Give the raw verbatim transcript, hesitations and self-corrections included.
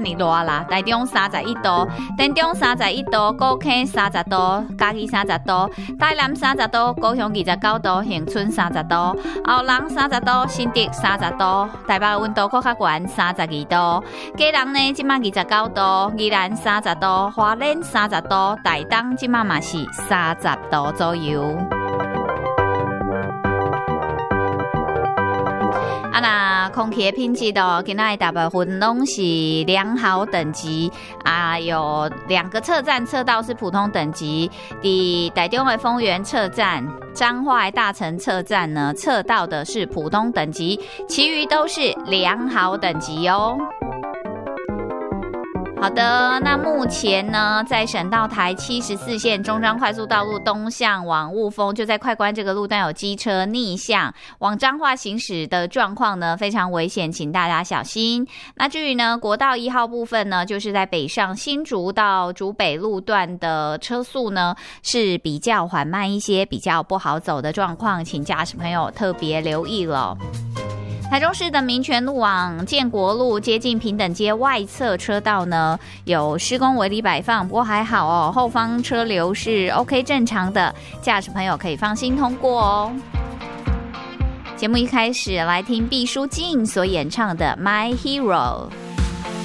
尼热啦，台中三十一度，台中三十一度，高雄三十度，嘉义三十度，台南三十度，高雄二十九度，恒春三十度，后龙三十度，新竹三十度，台北温度搁较悬三十二度，基隆呢即马二十九度，宜兰三十度，花莲三十度，台东即马嘛是三十度左右。啊，那空气的品质哦，今仔大部分拢是良好等级啊，有两个测站测到是普通等级，伫台中的丰原测站、彰化的大城测站呢，测到的是普通等级，其余都是良好等级哦。好的，那目前呢，在省道台七十四线中彰快速道路东向往雾峰，就在快关这个路段有机车逆向往彰化行驶的状况呢，非常危险，请大家小心。那至于呢，国道一号部分呢，就是在北上新竹到竹北路段的车速呢是比较缓慢一些，比较不好走的状况，请驾驶朋友特别留意了。台中市的民权路往建国路接近平等街外侧车道呢，有施工围篱摆放，不过还好哦，后方车流是 OK 正常的，驾驶朋友可以放心通过哦。节目一开始来听毕书尽所演唱的《My Hero》。